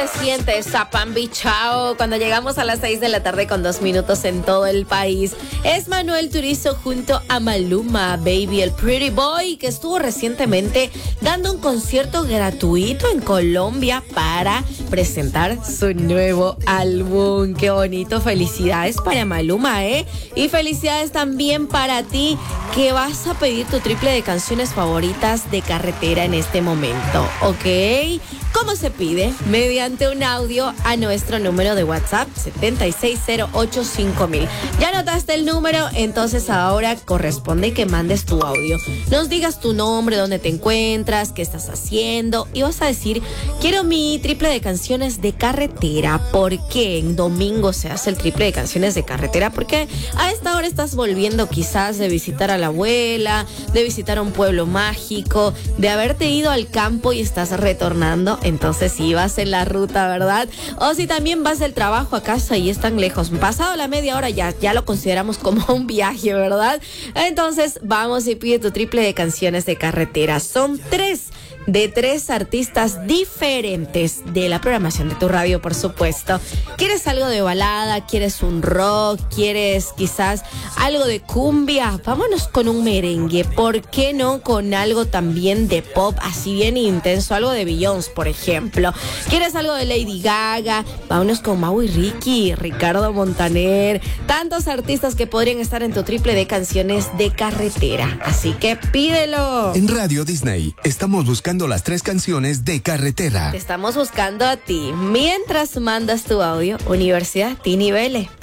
Siente Zapambi, chao. Cuando llegamos a las 6 de la tarde con 2 minutos en todo el país, es Manuel Turizo junto a Maluma, Baby, el Pretty Boy, que estuvo recientemente dando un concierto gratuito en Colombia para presentar su nuevo álbum. Qué bonito, felicidades para Maluma, y felicidades también para ti, que vas a pedir tu triple de canciones favoritas de carretera en este momento, ¿ok? ¿Cómo se pide? Mediante un audio a nuestro número de WhatsApp 76085000. ¿Ya anotaste el número? Entonces ahora corresponde que mandes tu audio. Nos digas tu nombre, dónde te encuentras, qué estás haciendo y vas a decir, quiero mi triple de canciones de carretera. ¿Por qué en domingo se hace el triple de canciones de carretera? Porque a esta hora estás volviendo quizás de visitar a la abuela, de visitar un pueblo mágico, de haberte ido al campo y estás retornando. Entonces si vas en la ruta, ¿verdad? O si también vas del trabajo a casa y es tan lejos, pasado la media hora ya lo consideramos como un viaje, ¿verdad? Entonces vamos y pide tu triple de canciones de carretera. Son tres artistas diferentes de la programación de tu radio, por supuesto. ¿Quieres algo de balada? ¿Quieres un rock? ¿Quieres quizás algo de cumbia? Vámonos con un merengue. ¿Por qué no con algo también de pop, así bien intenso? Algo de Beyoncé, por ejemplo. ¿Quieres algo de Lady Gaga? Vámonos con Mau y Ricky, Ricardo Montaner. Tantos artistas que podrían estar en tu triple de canciones de carretera. Así que pídelo. En Radio Disney estamos buscando las 3 canciones de carretera. Te estamos buscando a ti. Mientras mandas tu audio, Universidad Tini Vélez.